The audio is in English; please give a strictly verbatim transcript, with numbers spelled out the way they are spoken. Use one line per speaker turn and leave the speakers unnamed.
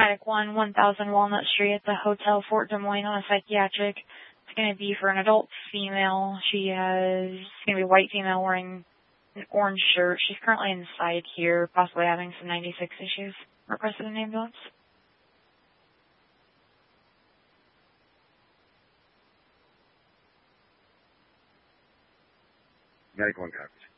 Paramedic one, one thousand Walnut Street at the Hotel Fort Des Moines on a psychiatric. It's going to be for an adult female. She has, it's going to be a white female wearing an orange shirt. She's currently inside here, possibly having some ninety-six issues. Requested an ambulance.
Medic one copies.